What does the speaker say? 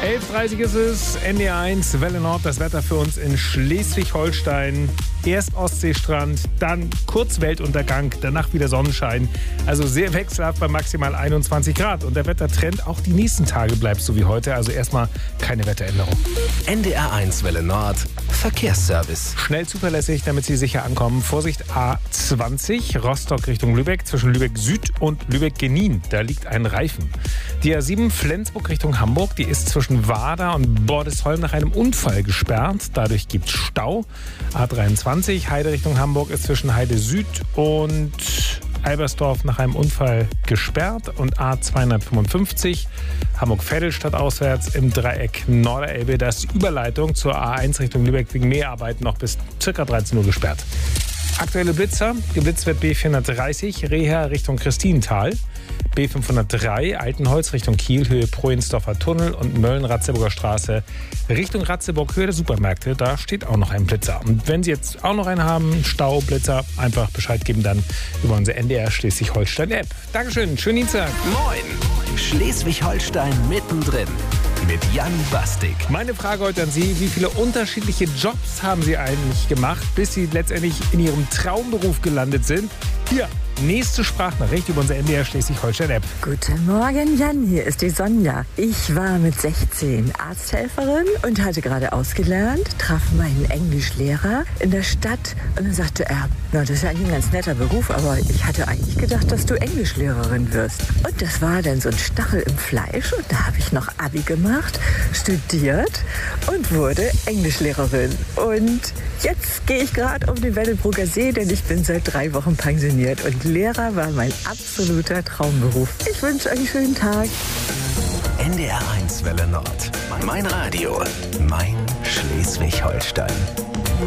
11.30 ist es, NDR1, Welle Nord, das Wetter für uns in Schleswig-Holstein. Erst Ostseestrand, dann kurz Weltuntergang, danach wieder Sonnenschein. Also sehr wechselhaft bei maximal 21 Grad. Und der Wettertrend auch die nächsten Tage bleibt so wie heute. Also erstmal keine Wetteränderung. NDR1 Welle Nord, Verkehrsservice. Schnell zuverlässig, damit Sie sicher ankommen. Vorsicht A20, Rostock Richtung Lübeck, zwischen Lübeck Süd und Lübeck-Genin. Da liegt ein Reifen. Die A7 Flensburg Richtung Hamburg, die ist zwischen Wader und Bordesholm nach einem Unfall gesperrt. Dadurch gibt es Stau. A23 Heide Richtung Hamburg ist zwischen Heide Süd und Albersdorf nach einem Unfall gesperrt. Und A255 Hamburg-Vettelstadt auswärts im Dreieck Norderelbe. Da ist die Überleitung zur A1 Richtung Lübeck wegen Mäharbeiten noch bis ca. 13 Uhr gesperrt. Aktuelle Blitzer. Geblitzt wird B430 Reher Richtung Christinental. B503 Altenholz Richtung Kiel, Höhe Prohensdorfer Tunnel und Mölln-Ratzeburger Straße Richtung Ratzeburg, Höhe der Supermärkte. Da steht auch noch ein Blitzer. Und wenn Sie jetzt auch noch einen haben, Staublitzer, einfach Bescheid geben dann über unsere NDR Schleswig-Holstein-App. Dankeschön, schönen Dienstag. Moin, Schleswig-Holstein mittendrin mit Jan Bastik. Meine Frage heute an Sie, wie viele unterschiedliche Jobs haben Sie eigentlich gemacht, bis Sie letztendlich in Ihrem Traumberuf gelandet sind? Hier, nächste Sprachnachricht über unsere NDR Schleswig-Holstein-App. Guten Morgen, Jan, hier ist die Sonja. Ich war mit 16 Arzthelferin und hatte gerade ausgelernt, traf meinen Englischlehrer in der Stadt und dann sagte er, na, das ist ja eigentlich ein ganz netter Beruf, aber ich hatte eigentlich gedacht, dass du Englischlehrerin wirst. Und das war dann so ein Stachel im Fleisch und da habe ich noch Abi gemacht, studiert und wurde Englischlehrerin. Und jetzt gehe ich gerade um den Wendelbrugger See, denn ich bin seit 3 Wochen pensioniert und Lehrer war mein absoluter Traumberuf. Ich wünsche euch einen schönen Tag. NDR1 Welle Nord. Mein Radio. Mein Schleswig-Holstein.